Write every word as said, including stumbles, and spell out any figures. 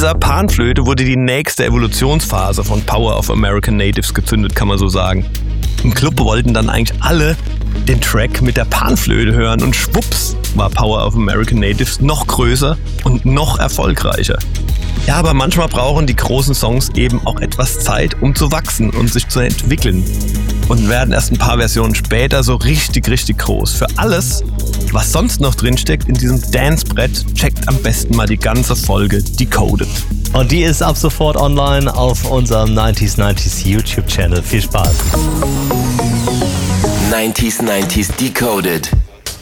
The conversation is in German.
dieser Panflöte wurde die nächste Evolutionsphase von Power of American Natives gezündet, kann man so sagen. Im Club wollten dann eigentlich alle den Track mit der Panflöte hören und schwupps war Power of American Natives noch größer und noch erfolgreicher. Ja, aber manchmal brauchen die großen Songs eben auch etwas Zeit, um zu wachsen und sich zu entwickeln. Und werden erst ein paar Versionen später so richtig, richtig groß. Für alles, was sonst noch drinsteckt in diesem Dancebrett, checkt am besten mal die ganze Folge Decoded. Und die ist ab sofort online auf unserem neunzig neunzig YouTube-Channel. Viel Spaß! neunzig neunzig Decoded.